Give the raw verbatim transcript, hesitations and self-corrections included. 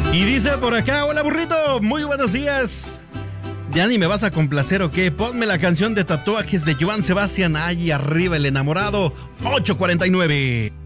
Y dice por acá, hola burrito, muy buenos días. ¿Ya ni me vas a complacer o qué? Ponme la canción de tatuajes de Joan Sebastián. Ahí arriba el enamorado, ocho cuarenta y nueve.